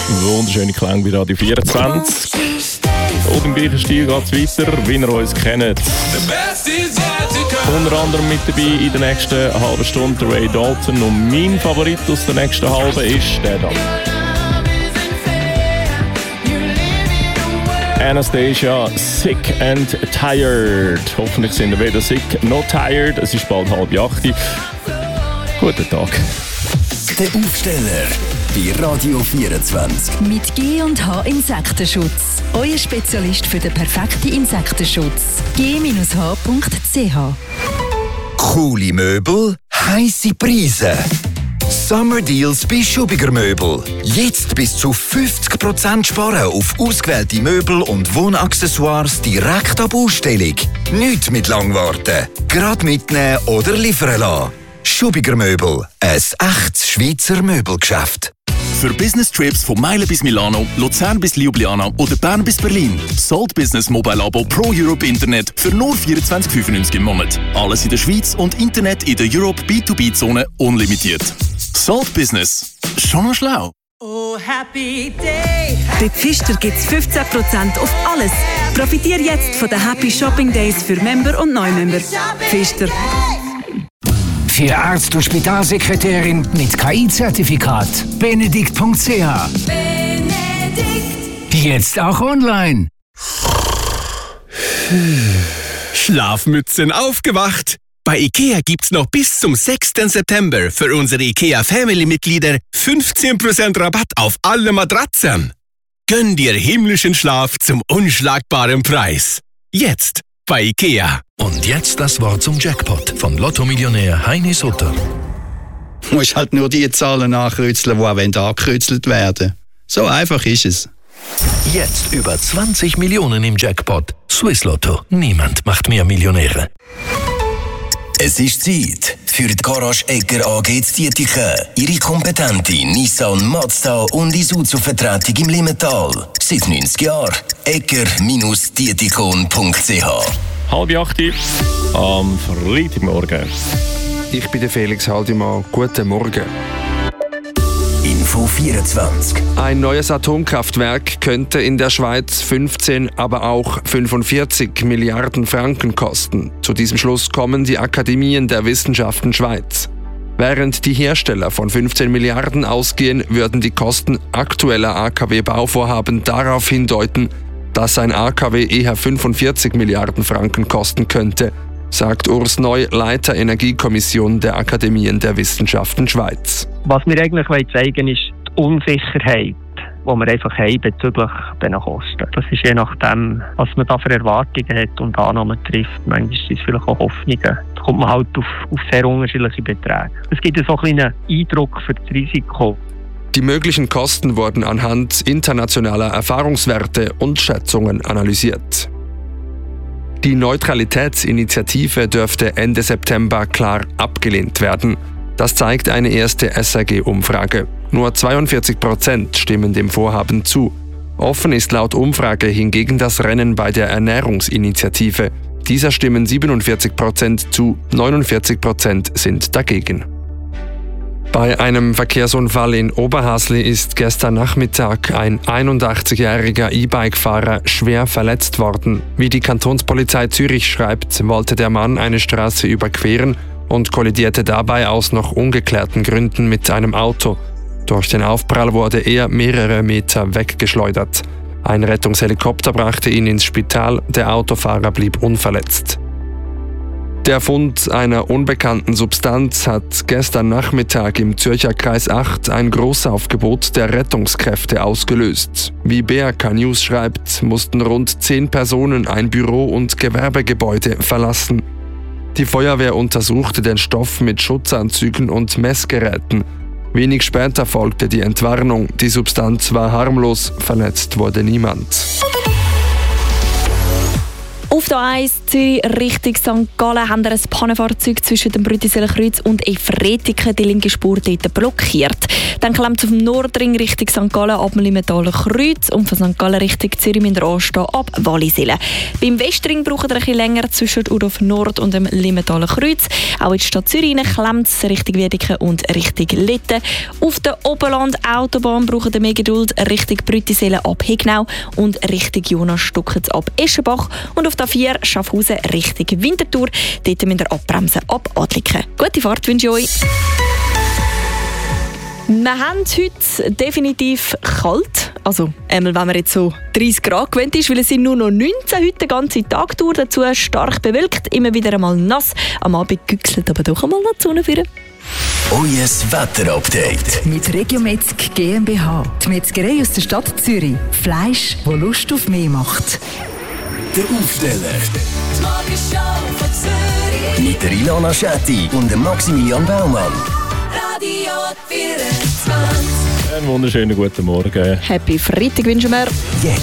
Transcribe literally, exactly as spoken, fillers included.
Wunderschöne Klänge bei Radio vierundzwanzig. Und im gleichen Stil geht es weiter, wie ihr uns kennt. Unter anderem mit dabei in der nächsten halben Stunde Ray Dalton. Und mein Favorit aus der nächsten halben ist der da. Anastasia, Sick and Tired. Hoffentlich sind wir weder sick noch tired. Es ist bald halb acht. Guten Tag. Der Aufsteller bei Radio vierundzwanzig. Mit G und H Insektenschutz. Euer Spezialist für den perfekten Insektenschutz. G H punkt c h. Coole Möbel, heisse Preise. Summer Deals bei Schubiger Möbel. Jetzt bis zu fünfzig Prozent sparen auf ausgewählte Möbel und Wohnaccessoires direkt ab Ausstellung. Nicht mit lang warten. Gerade mitnehmen oder liefern lassen. Schubiger Möbel. Ein echtes Schweizer Möbelgeschäft. Für Business-Trips von Meilen bis Milano, Luzern bis Ljubljana oder Bern bis Berlin. Salt Business Mobile Abo Pro Europe Internet für nur vierundzwanzig fünfundneunzig im Monat. Alles in der Schweiz und Internet in der Europe B zwei B Zone unlimitiert. Salt Business. Schon mal schlau. Oh, happy day. Bei Pfister gibt es fünfzehn Prozent auf alles. Profitiere jetzt von den Happy Shopping Days für Member und Neumember. Pfister. Für Arzt und Spitalsekretärin mit K I-Zertifikat. Benedikt punkt c h. Benedikt. Jetzt auch online. Schlafmützen aufgewacht. Bei IKEA gibt's noch bis zum sechsten September für unsere IKEA Family-Mitglieder fünfzehn Prozent Rabatt auf alle Matratzen. Gönn dir himmlischen Schlaf zum unschlagbaren Preis. Jetzt bei IKEA. Und jetzt das Wort zum Jackpot von Lotto-Millionär Heini Sutter. Du musst halt nur die Zahlen nachkreuzeln, die auch angekreuzelt werden. So einfach ist es. Jetzt über zwanzig Millionen im Jackpot. Swiss Lotto. Niemand macht mehr Millionäre. Es ist Zeit für die Garage Egger A G zu Dietiken. Ihre kompetente Nissan, Mazda und Isuzu-Vertretung im Limmental. Seit neunzig Jahren. egger Dietikon punkt c h. Halb acht am Freitagmorgen. Ich bin der Felix Haldimann. Guten Morgen. Info vierundzwanzig. Ein neues Atomkraftwerk könnte in der Schweiz fünfzehn, aber auch fünfundvierzig Milliarden Franken kosten. Zu diesem Schluss kommen die Akademien der Wissenschaften Schweiz. Während die Hersteller von fünfzehn Milliarden ausgehen, würden die Kosten aktueller A K W-Bauvorhaben darauf hindeuten, dass ein A K W eher fünfundvierzig Milliarden Franken kosten könnte, sagt Urs Neu, Leiter Energiekommission der Akademien der Wissenschaften Schweiz. Was wir eigentlich zeigen wollen, ist die Unsicherheit, die wir einfach haben bezüglich dieser Kosten. Das ist je nachdem, was man da für Erwartungen hat und Annahmen trifft. Manchmal sind es vielleicht auch Hoffnungen. Da kommt man halt auf, auf sehr unterschiedliche Beträge. Es gibt so einen kleinen Eindruck für das Risiko. Die möglichen Kosten wurden anhand internationaler Erfahrungswerte und Schätzungen analysiert. Die Neutralitätsinitiative dürfte Ende September klar abgelehnt werden. Das zeigt eine erste S R G-Umfrage. Nur zweiundvierzig Prozent stimmen dem Vorhaben zu. Offen ist laut Umfrage hingegen das Rennen bei der Ernährungsinitiative. Dieser stimmen siebenundvierzig Prozent zu, neunundvierzig Prozent sind dagegen. Bei einem Verkehrsunfall in Oberhasli ist gestern Nachmittag ein einundachtzigjähriger E-Bike-Fahrer schwer verletzt worden. Wie die Kantonspolizei Zürich schreibt, wollte der Mann eine Straße überqueren und kollidierte dabei aus noch ungeklärten Gründen mit einem Auto. Durch den Aufprall wurde er mehrere Meter weggeschleudert. Ein Rettungshelikopter brachte ihn ins Spital, der Autofahrer blieb unverletzt. Der Fund einer unbekannten Substanz hat gestern Nachmittag im Zürcher Kreis acht ein Großaufgebot der Rettungskräfte ausgelöst. Wie B R K News schreibt, mussten rund zehn Personen ein Büro- und Gewerbegebäude verlassen. Die Feuerwehr untersuchte den Stoff mit Schutzanzügen und Messgeräten. Wenig später folgte die Entwarnung. Die Substanz war harmlos, verletzt wurde niemand. Auf Auf der A eins Zürich Richtung Sankt Gallen haben wir ein Pannenfahrzeug zwischen dem Brütiseler-Kreuz und Efretiken die linke Spur dort blockiert. Dann klemmt es auf dem Nordring Richtung Sankt Gallen ab dem Limentaler Kreuz und von Sankt Gallen Richtung Zürich müsst ihr anstehen ab Wallisellen. Beim Westring braucht ihr ein bisschen länger zwischen Udorf Nord und dem Limentaler Kreuz. Auch in die Stadt Zürich klemmt es Richtung Wiedeke und Richtung Litten. Auf der Oberland-Autobahn braucht ihr mehr Geduld Richtung Brütisellen ab Hegnau und Richtung Jonas Stuckitz ab Eschenbach. Und auf der vier Schaffhausen Richtung Winterthur. Dort müsst ihr abbremsen ab Adliken. Gute Fahrt wünsche ich euch. Wir haben heute definitiv kalt. Also, einmal wenn man jetzt so dreißig Grad gewöhnt ist, weil es sind nur noch neunzehn heute den ganzen Tag durch. Dazu stark bewölkt, immer wieder einmal nass. Am Abend güchselt aber doch einmal noch die Sonne führen. Euer Wetter-Update. Mit Regiometzg GmbH. Die Metzgerei aus der Stadt Zürich. Fleisch, das Lust auf mehr macht. Der Aufsteller. Die Morgenshow von Zürich. Mit der Ilona Schetti und dem Maximilian Baumann. Radio vierundzwanzig. Einen wunderschönen guten Morgen. Happy Freitag wünschen wir. Jetzt